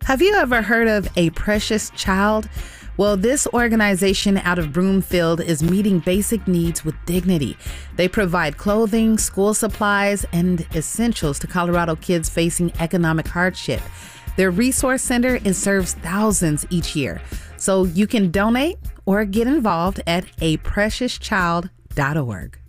Have you ever heard of A Precious Child? Well, this organization out of Broomfield is meeting basic needs with dignity. They provide clothing, school supplies, and essentials to Colorado kids facing economic hardship. Their resource center serves thousands each year. So you can donate or get involved at apreciouschild.org.